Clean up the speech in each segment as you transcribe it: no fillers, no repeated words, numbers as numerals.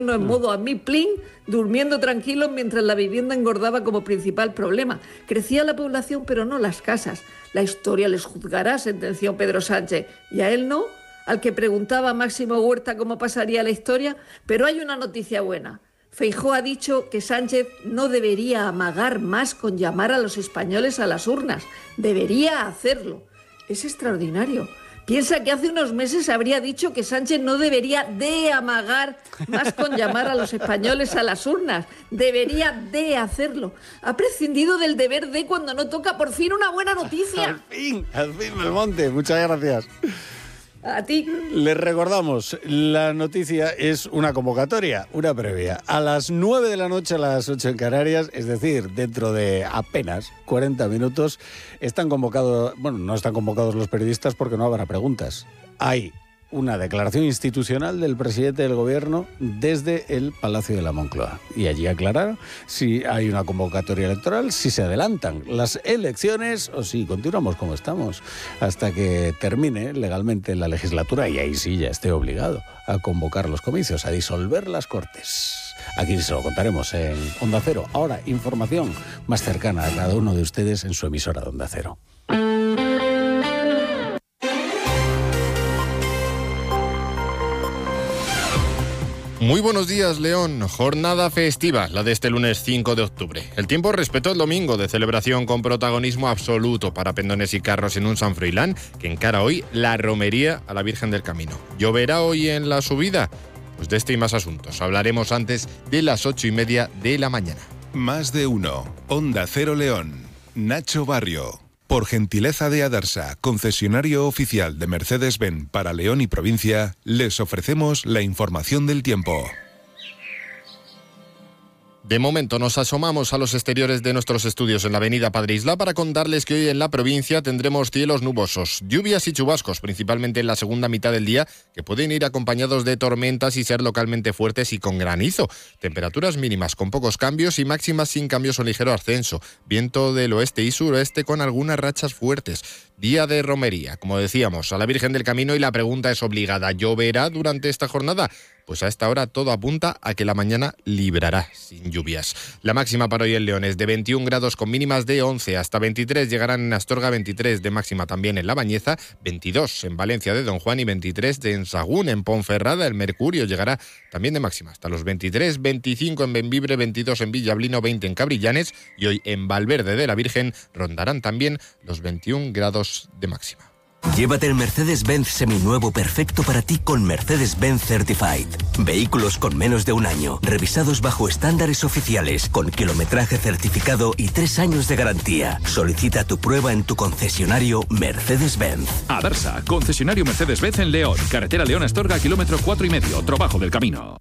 en modo a mí plin, durmiendo tranquilos mientras la vivienda engordaba como principal problema. Crecía la población, pero no las casas. La historia les juzgará, sentenció Pedro Sánchez. ¿Y a él no? Al que preguntaba Máximo Huerta cómo pasaría la historia. Pero hay una noticia buena. Feijóo ha dicho que Sánchez no debería amagar más con llamar a los españoles a las urnas. Debería hacerlo. Es extraordinario. Piensa que hace unos meses habría dicho que Sánchez no debería de amagar más con llamar a los españoles a las urnas. Debería de hacerlo. Ha prescindido del deber de cuando no toca por fin una buena noticia. Al fin, Belmonte. Muchas gracias. A ti. Les recordamos, la noticia es una convocatoria, una previa. A las 9 de la noche, a las 8 en Canarias, es decir, dentro de apenas 40 minutos, están convocados, bueno, no están convocados los periodistas porque no habrá preguntas. Hay una declaración institucional del presidente del gobierno desde el Palacio de la Moncloa. Y allí aclarar si hay una convocatoria electoral, si se adelantan las elecciones o si continuamos como estamos hasta que termine legalmente la legislatura y ahí sí ya esté obligado a convocar los comicios, a disolver las Cortes. Aquí se lo contaremos en Onda Cero. Ahora, información más cercana a cada uno de ustedes en su emisora de Onda Cero. Muy buenos días, León. Jornada festiva, la de este lunes 5 de octubre. El tiempo respetó el domingo de celebración con protagonismo absoluto para pendones y carros en un San Froilán que encara hoy la romería a la Virgen del Camino. ¿Lloverá hoy en la subida? Pues de este y más asuntos hablaremos antes de las 8:30 de la mañana. Más de uno. Onda Cero León. Nacho Barrio. Por gentileza de Adarsa, concesionario oficial de Mercedes-Benz para León y provincia, les ofrecemos la información del tiempo. De momento nos asomamos a los exteriores de nuestros estudios en la avenida Padre Isla para contarles que hoy en la provincia tendremos cielos nubosos, lluvias y chubascos, principalmente en la segunda mitad del día, que pueden ir acompañados de tormentas y ser localmente fuertes y con granizo. Temperaturas mínimas con pocos cambios y máximas sin cambios o ligero ascenso. Viento del oeste y suroeste con algunas rachas fuertes. Día de romería, como decíamos, a la Virgen del Camino, y la pregunta es obligada: ¿lloverá durante esta jornada? Pues a esta hora todo apunta a que la mañana librará sin lluvias. La máxima para hoy en León es de 21 grados con mínimas de 11, hasta 23 llegarán en Astorga, 23 de máxima también en La Bañeza, 22 en Valencia de Don Juan y 23 en Sahagún. En Ponferrada el mercurio llegará también de máxima hasta los 23, 25 en Bembibre, 22 en Villablino, 20 en Cabrillanes, y hoy en Valverde de la Virgen rondarán también los 21 grados de máxima. Llévate el Mercedes-Benz seminuevo perfecto para ti con Mercedes-Benz Certified. Vehículos con menos de un año, revisados bajo estándares oficiales, con kilometraje certificado y 3 años de garantía. Solicita tu prueba en tu concesionario Mercedes-Benz. Adarsa, concesionario Mercedes-Benz en León. Carretera León-Astorga, kilómetro 4,5, Trabajo del Camino.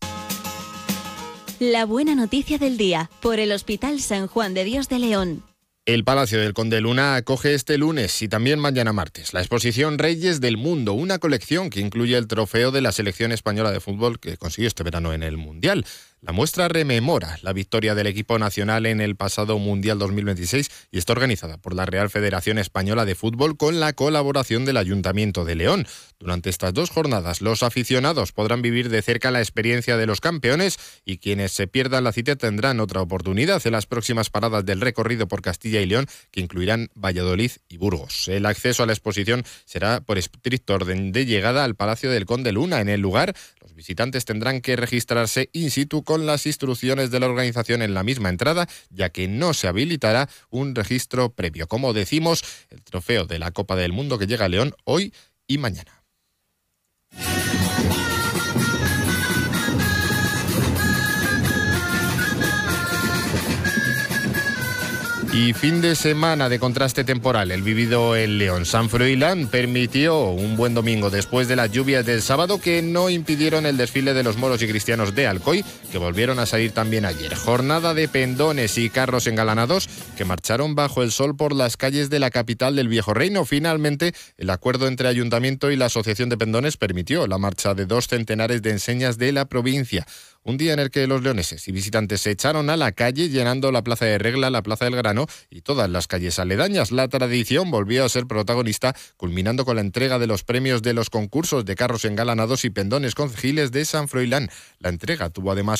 La buena noticia del día, por el Hospital San Juan de Dios de León. El Palacio del Conde Luna acoge este lunes y también mañana martes la exposición Reyes del Mundo, una colección que incluye el trofeo de la selección española de fútbol que consiguió este verano en el Mundial. La muestra rememora la victoria del equipo nacional en el pasado Mundial 2026 y está organizada por la Real Federación Española de Fútbol con la colaboración del Ayuntamiento de León. Durante estas 2 jornadas, los aficionados podrán vivir de cerca la experiencia de los campeones y quienes se pierdan la cita tendrán otra oportunidad en las próximas paradas del recorrido por Castilla y León, que incluirán Valladolid y Burgos. El acceso a la exposición será por estricto orden de llegada al Palacio del Conde Luna. En el lugar, los visitantes tendrán que registrarse in situ con las instrucciones de la organización en la misma entrada, ya que no se habilitará un registro previo. Como decimos, el trofeo de la Copa del Mundo que llega a León hoy y mañana. Y fin de semana de contraste temporal, el vivido en León. San Froilán permitió un buen domingo después de las lluvias del sábado, que no impidieron el desfile de los moros y cristianos de Alcoy, que volvieron a salir también ayer. Jornada de pendones y carros engalanados que marcharon bajo el sol por las calles de la capital del Viejo Reino. Finalmente, el acuerdo entre Ayuntamiento y la Asociación de Pendones permitió la marcha de 2 centenares de enseñas de la provincia. Un día en el que los leoneses y visitantes se echaron a la calle, llenando la Plaza de Regla, la Plaza del Grano y todas las calles aledañas. La tradición volvió a ser protagonista, culminando con la entrega de los premios de los concursos de carros engalanados y pendones concejiles de San Froilán. La entrega tuvo además